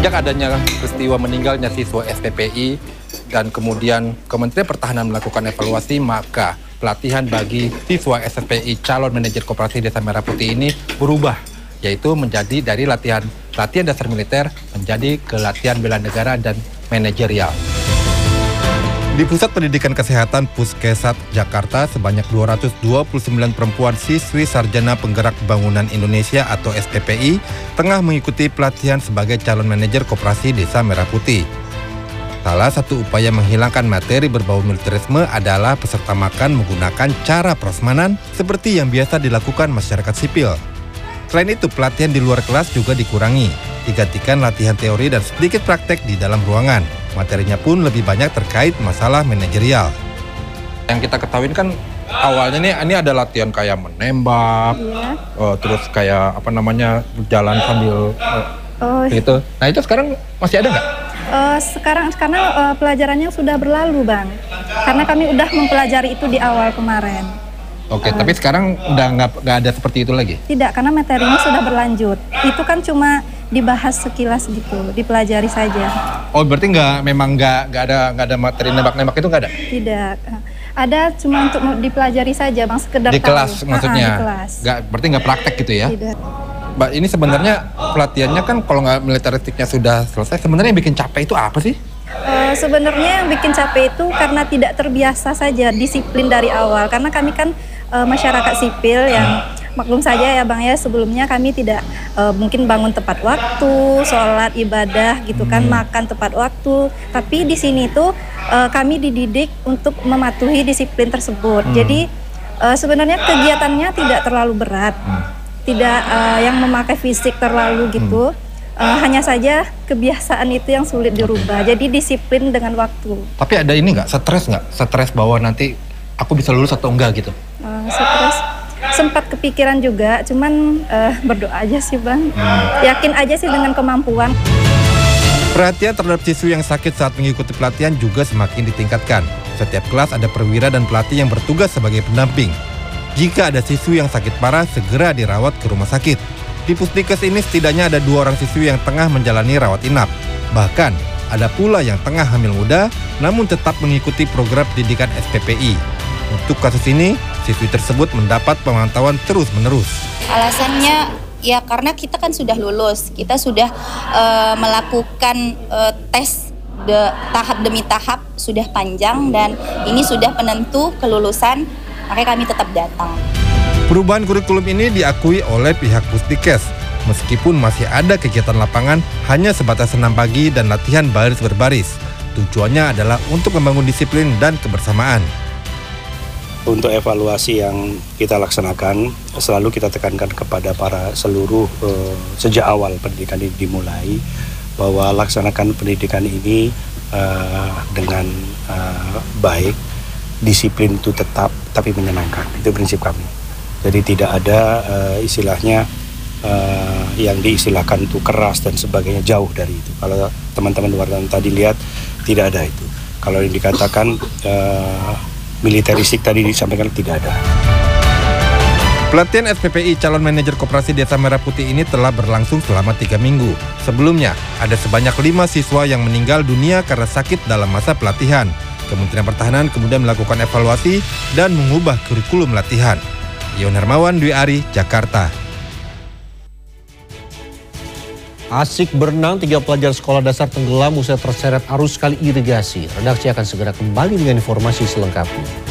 Sejak adanya peristiwa meninggalnya siswa SPPI dan kemudian Kementerian Pertahanan melakukan evaluasi, maka pelatihan bagi siswa SPPI calon manajer koperasi Desa Merah Putih ini berubah, yaitu menjadi dari latihan dasar militer menjadi ke latihan bela negara dan manajerial. Di Pusat Pendidikan Kesehatan Puskesat Jakarta, sebanyak 229 perempuan siswi Sarjana Penggerak Bangunan Indonesia atau SPPI tengah mengikuti pelatihan sebagai calon manajer koperasi Desa Merah Putih. Salah satu upaya menghilangkan materi berbau militerisme adalah peserta makan menggunakan cara prasmanan seperti yang biasa dilakukan masyarakat sipil. Selain itu, pelatihan di luar kelas juga dikurangi, digantikan latihan teori dan sedikit praktek di dalam ruangan. Materinya pun lebih banyak terkait masalah manajerial. Yang kita ketahui kan awalnya ini ada latihan kayak menembak, terus kayak jalan sambil gitu. Nah itu sekarang masih ada nggak? Sekarang karena pelajarannya sudah berlalu, Bang. Karena kami udah mempelajari itu di awal kemarin. Oke, tapi sekarang udah nggak ada seperti itu lagi? Tidak, karena materinya sudah berlanjut. Itu kan cuma dibahas sekilas gitu, dipelajari saja. Oh, berarti memang nggak ada materi nembak-nembak itu nggak ada? Tidak, ada cuma untuk dipelajari saja, Bang, sekedar di kelas tahu. Maksudnya? Di kelas. Berarti nggak praktek gitu ya? Tidak. Mbak, ini sebenarnya pelatihannya kan kalau nggak militeristiknya sudah selesai, sebenarnya yang bikin capek itu apa sih? Sebenarnya yang bikin capek itu karena tidak terbiasa saja disiplin dari awal. Karena kami kan masyarakat sipil yang maklum saja ya Bang ya, sebelumnya kami tidak mungkin bangun tepat waktu, sholat ibadah gitu kan, makan tepat waktu. Tapi di sini tuh kami dididik untuk mematuhi disiplin tersebut. Jadi sebenarnya kegiatannya tidak terlalu berat, tidak yang memakai fisik terlalu gitu. Hanya saja kebiasaan itu yang sulit dirubah. Jadi disiplin dengan waktu. Tapi ada ini nggak, stres bahwa nanti aku bisa lulus atau enggak gitu? Stres sempat kepikiran juga, cuman berdoa aja sih Bang. Yakin aja sih dengan kemampuan. Perhatian terhadap siswi yang sakit saat mengikuti pelatihan juga semakin ditingkatkan. Setiap kelas ada perwira dan pelatih yang bertugas sebagai pendamping. Jika ada siswi yang sakit parah, segera dirawat ke rumah sakit. Di Pusdikes ini setidaknya ada 2 orang siswi yang tengah menjalani rawat inap. Bahkan ada pula yang tengah hamil muda namun tetap mengikuti program pendidikan SPPI. Untuk kasus ini, siswi tersebut mendapat pemantauan terus-menerus. Alasannya ya karena kita kan sudah lulus, kita sudah melakukan tes tahap demi tahap sudah panjang dan ini sudah penentu kelulusan, makanya kami tetap datang. Perubahan kurikulum ini diakui oleh pihak Pusdikes. Meskipun masih ada kegiatan lapangan, hanya sebatas senam pagi dan latihan baris berbaris. Tujuannya adalah untuk membangun disiplin dan kebersamaan. Untuk evaluasi yang kita laksanakan, selalu kita tekankan kepada para seluruh sejak awal pendidikan ini dimulai, bahwa laksanakan pendidikan ini dengan baik, disiplin itu tetap, tapi menyenangkan. Itu prinsip kami. Jadi tidak ada istilahnya yang diistilahkan itu keras dan sebagainya, jauh dari itu. Kalau teman-teman wartawan tadi lihat, tidak ada itu. Kalau yang dikatakan militeristik tadi disampaikan, tidak ada. Pelatihan SPPI calon manajer koperasi Desa Merah Putih ini telah berlangsung selama 3 minggu. Sebelumnya, ada sebanyak 5 siswa yang meninggal dunia karena sakit dalam masa pelatihan. Kementerian Pertahanan kemudian melakukan evaluasi dan mengubah kurikulum latihan. Ion Hermawan, Dwi Ari, Jakarta. Asik berenang, 3 pelajar sekolah dasar tenggelam usai terseret arus kali irigasi. Redaksi akan segera kembali dengan informasi selengkapnya.